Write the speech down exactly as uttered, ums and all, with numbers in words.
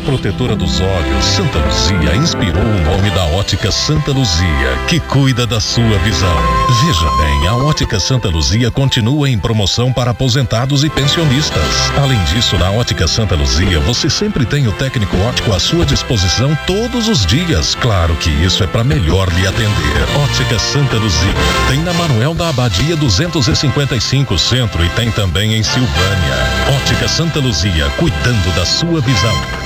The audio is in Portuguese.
protetora dos olhos, Santa Luzia inspirou o nome da Ótica Santa Luzia, que cuida da sua visão. Veja bem, a Ótica Santa Luzia continua em promoção para aposentados e pensionistas. Além disso, na Ótica Santa Luzia, você sempre tem o técnico óptico à sua disposição todos os dias. Claro que isso é para melhor lhe atender. Ótica Santa Luzia. Tem na Manuel da Abadia duzentos e cinquenta e cinco Centro e tem também em Silvânia. Ótica Santa Luzia, cuidando da sua visão.